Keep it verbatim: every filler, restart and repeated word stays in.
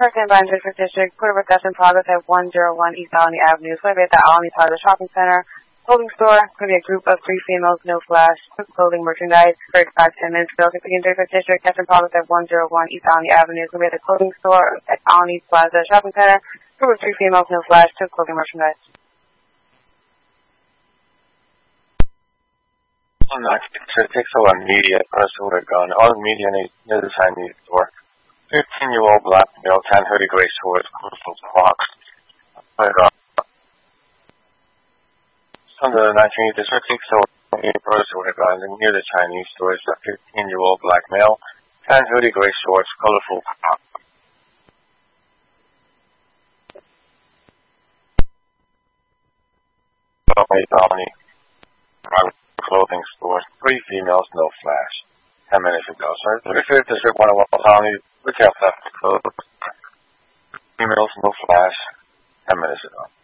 Parkland by District District, quarter of theft in progress at one oh one East Alany Avenue. It's going to be at the Alany Plaza Shopping Center. Clothing store, going to be a group of three females, no flash, quick clothing, merchandise, thirty five ten minutes ago. Begin District District, theft in progress at one oh one East Alany Avenue. It's going to be at the clothing store at Alany Plaza Shopping Center. Group of three females, no flash, quick clothing, merchandise. It takes a lot of media, person with a gun. All the media near the Chinese store. fifteen-year-old black male, tan hoodie, gray shorts, crystal clocks. But, uh, from the nineteenth district, takes a person with a gun near the Chinese store. It's a fifteen-year-old black male, tan hoodie, gray shorts, colorful clock. Clothing store, three females, no flash. Ten minutes ago. So, thirty-fifth District, one oh one County, look out, left clothes. Females, no flash. Ten minutes ago.